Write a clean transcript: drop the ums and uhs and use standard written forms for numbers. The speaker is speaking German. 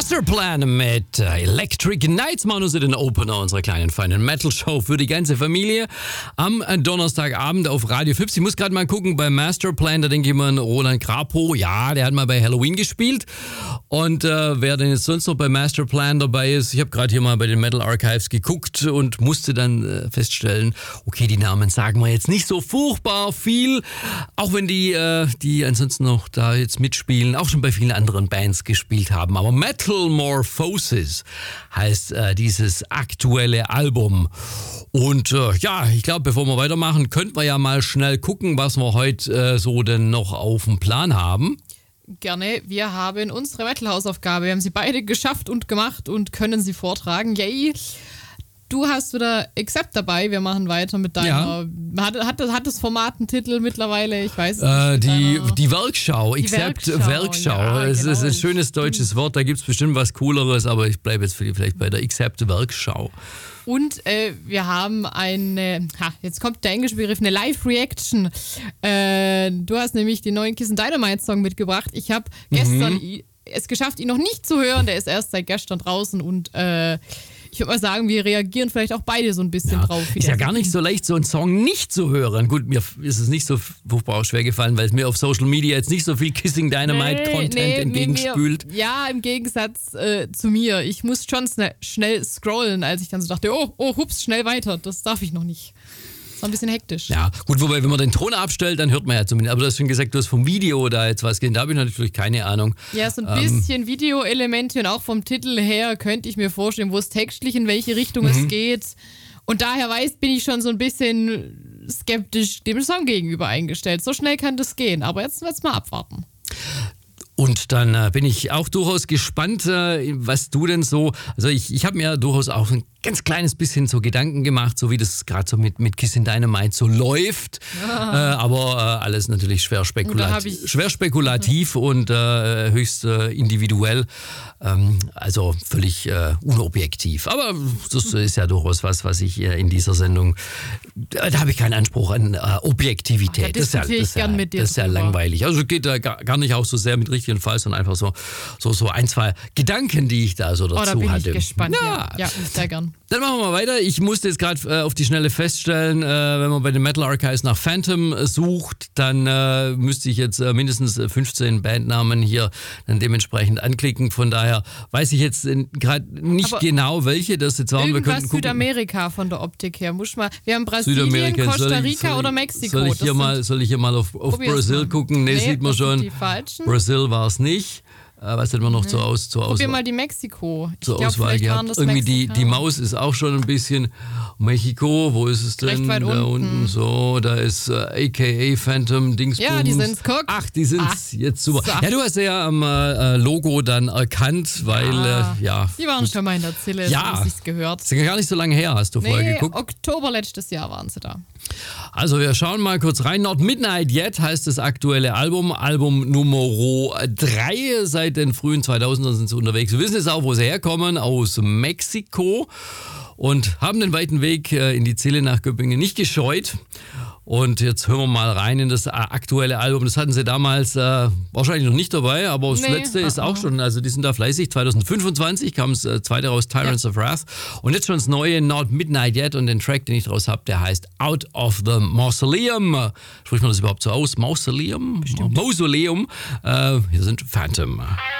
Masterplan mit Electric Nights machen uns den Opener unserer kleinen feinen Metal-Show für die ganze Familie am Donnerstagabend auf Radio Fips. Ich muss gerade mal gucken, bei Masterplan, da denke ich mal an Roland Grapo. Ja, der hat mal bei Halloween gespielt. Und wer denn jetzt sonst noch bei Masterplan dabei ist, ich habe gerade hier mal bei den Metal Archives geguckt und musste dann feststellen, okay, die Namen sagen wir jetzt nicht so furchtbar viel, auch wenn die ansonsten noch da jetzt mitspielen, auch schon bei vielen anderen Bands gespielt haben. Aber Metamorphosis heißt dieses aktuelle Album. Und ich glaube, bevor wir weitermachen, könnten wir ja mal schnell gucken, was wir heute so denn noch auf dem Plan haben. Gerne. Wir haben unsere Metal-Hausaufgabe. Wir haben sie beide geschafft und gemacht und können sie vortragen. Yay! Du hast wieder Accept dabei. Wir machen weiter mit deiner... Ja. Hat das Format einen Titel mittlerweile? Ich weiß es nicht. Die Werkschau. Accept Werkschau. Ja, es ist ein schönes deutsches Wort. Da gibt es bestimmt was Cooleres, aber ich bleibe jetzt vielleicht bei der Accept Werkschau. Und wir haben jetzt kommt der englische Begriff, eine Live-Reaction. Du hast nämlich den neuen Kiss Dynamite Song mitgebracht. Ich habe gestern es geschafft, ihn noch nicht zu hören. Der ist erst seit gestern draußen und ich würde mal sagen, wir reagieren vielleicht auch beide so ein bisschen drauf. Ist ja gar nicht so leicht, so einen Song nicht zu hören. Gut, mir ist es nicht so furchtbar schwer gefallen, weil es mir auf Social Media jetzt nicht so viel Kissing Dynamite-Content entgegenspült. Ja, im Gegensatz zu mir. Ich muss schon schnell scrollen, als ich dann so dachte, hups, schnell weiter. Das darf ich noch nicht. Das war ein bisschen hektisch. Ja, gut, wobei, wenn man den Ton abstellt, dann hört man ja zumindest. Aber du hast schon gesagt, du hast vom Video da jetzt was gesehen. Da habe ich natürlich keine Ahnung. Ja, so ein bisschen Videoelemente und auch vom Titel her könnte ich mir vorstellen, wo es textlich in welche Richtung es geht. Und daher bin ich schon so ein bisschen skeptisch dem Song gegenüber eingestellt. So schnell kann das gehen. Aber jetzt mal abwarten. Und dann bin ich auch durchaus gespannt, was du denn so... Also ich habe mir durchaus auch ein ganz kleines bisschen so Gedanken gemacht, so wie das gerade so mit Kissing Dynamite so läuft. Aber alles natürlich schwer spekulativ und höchst individuell. Also völlig unobjektiv. Aber das ist ja durchaus was ich in dieser Sendung... Da habe ich keinen Anspruch an Objektivität. Das ist ja langweilig. Also geht da gar nicht auch so sehr mit richtig und falsch, sondern einfach so ein, zwei Gedanken, die ich da so dazu da bin hatte. Ich gespannt. Ja, sehr gern. Dann machen wir mal weiter. Ich musste jetzt gerade auf die Schnelle feststellen, wenn man bei den Metal Archives nach Phantom sucht, dann müsste ich jetzt mindestens 15 Bandnamen hier dann dementsprechend anklicken. Von daher weiß ich jetzt gerade nicht genau, welche das jetzt waren. Wir könnten gucken. Südamerika von der Optik her. Wir haben Brasilien, Costa Rica oder Mexiko. Soll ich hier mal auf Brasil gucken? Nee, sieht man schon. Die falschen. Brasil war es nicht. Was hätten wir noch zur Auswahl? Probier mal die Mexiko. Zur Auswahl gehabt. Irgendwie die Maus ist auch schon ein bisschen Mexiko. Wo ist es denn? Recht weit da unten. So, da ist aka Phantom Dingsbums. Ja, die sind's. Guck. Ach, die sind's jetzt super. So. Ja, du hast ja am Logo dann erkannt, weil die waren schon mal in der Zille, ja, so ich's gehört. Das ist ja gar nicht so lange her, hast du vorher geguckt. Oktober letztes Jahr waren sie da. Also wir schauen mal kurz rein. Not Midnight Yet heißt das aktuelle Album. Album Nummer 3. Seit den frühen 2000ern sind sie unterwegs. Wir wissen jetzt auch, wo sie herkommen. Aus Mexiko. Und haben den weiten Weg in die Zille nach Göppingen nicht gescheut. Und jetzt hören wir mal rein in das aktuelle Album. Das hatten sie damals wahrscheinlich noch nicht dabei, aber das letzte ist auch schon, also die sind da fleißig. 2025 kam das zweite raus, Tyrants of Wrath. Und jetzt schon das neue Not Midnight Yet und den Track, den ich draus habe, der heißt Out of the Mausoleum. Spricht man das überhaupt so aus? Mausoleum? Bestimmt. Mausoleum. Hier sind Phantom.